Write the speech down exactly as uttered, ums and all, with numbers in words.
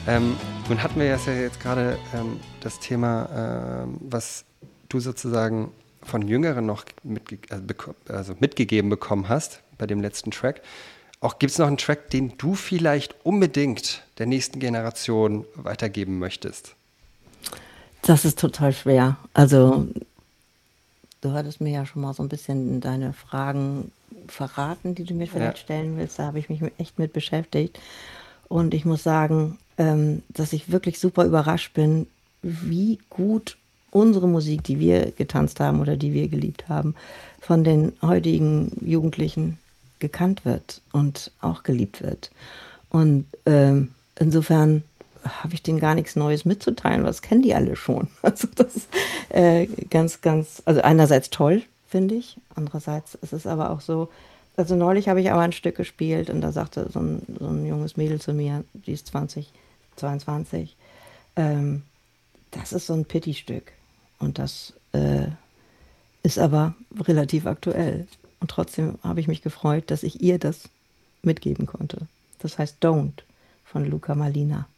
Ähm, nun hatten wir ja jetzt gerade ähm, das Thema, ähm, was du sozusagen von Jüngeren noch mitge also, also mitgegeben bekommen hast bei dem letzten Track. Auch gibt es noch einen Track, den du vielleicht unbedingt der nächsten Generation weitergeben möchtest? Das ist total schwer. Also, du hattest mir ja schon mal so ein bisschen deine Fragen verraten, die du mir Ja, vielleicht stellen willst. Da habe ich mich mit- echt mit beschäftigt. Und ich muss sagen, ähm, dass ich wirklich super überrascht bin, wie gut unsere Musik, die wir getanzt haben oder die wir geliebt haben, von den heutigen Jugendlichen gekannt wird und auch geliebt wird. Und ähm, insofern habe ich denen gar nichts Neues mitzuteilen, was kennen die alle schon. Also das ist äh, ganz, ganz, also einerseits toll, finde ich, andererseits ist es aber auch so, also neulich habe ich aber ein Stück gespielt und da sagte so ein, so ein junges Mädel zu mir, die ist zwanzig, zweiundzwanzig, ähm, das ist so ein Pity-Stück und das äh, ist aber relativ aktuell. Und trotzdem habe ich mich gefreut, dass ich ihr das mitgeben konnte. Das heißt Don't von Luca Malina.